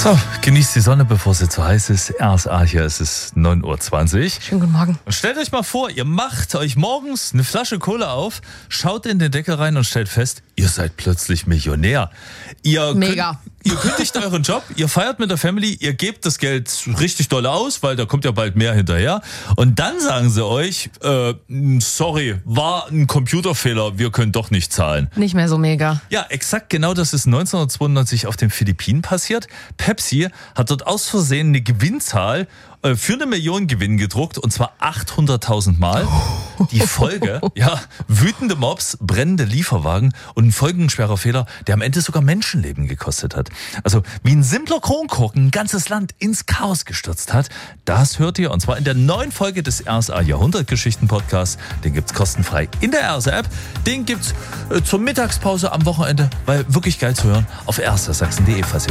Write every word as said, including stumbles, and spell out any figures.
So, genießt die Sonne, bevor sie zu heiß ist. R S A, hier ist es neun Uhr zwanzig. Schönen guten Morgen. Und stellt euch mal vor, ihr macht euch morgens eine Flasche Cola auf, schaut in den Deckel rein und stellt fest, ihr seid plötzlich Millionär. Ihr Mega. Könnt, ihr kündigt euren Job, ihr feiert mit der Family, ihr gebt das Geld richtig doll aus, weil da kommt ja bald mehr hinterher. Und dann sagen sie euch, äh, sorry, war ein Computerfehler, wir können doch nicht zahlen. Nicht mehr so mega. Ja, exakt genau das ist neunzehnhundertzweiundneunzig auf den Philippinen passiert. Pepsi hat dort aus Versehen eine Gewinnzahl äh, für eine Million Gewinn gedruckt, und zwar achthunderttausend Mal. Die Folge, ja, wütende Mobs, brennende Lieferwagen und ein folgenschwerer Fehler, der am Ende sogar Menschenleben gekostet hat. Also wie ein simpler Kronkorken ein ganzes Land ins Chaos gestürzt hat, das hört ihr, und zwar in der neuen Folge des R S A Jahrhundertgeschichten-Podcasts. Den gibt's kostenfrei in der R S A-App. Den gibt's äh, zur Mittagspause am Wochenende, weil wirklich geil zu hören, auf r s a sachsen punkt d e, falls ihr